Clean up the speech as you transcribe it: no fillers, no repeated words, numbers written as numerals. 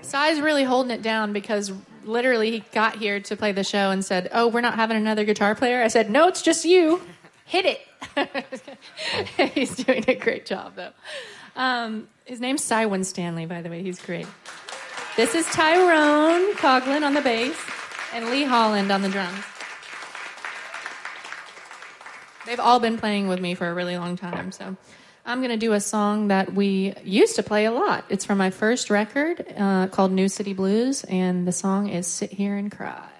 Sai's really holding it down because literally he got here to play the show and said, "Oh, we're not having another guitar player." I said, "No, it's just you. Hit it." He's doing a great job, though. His name's Sai Winstanley, by the way. He's great. This is Tyrone Coughlin on the bass and Lee Holland on the drums. They've all been playing with me for a really long time, so I'm going to do a song that we used to play a lot. It's from my first record called New City Blues, and the song is Sit Here and Cry.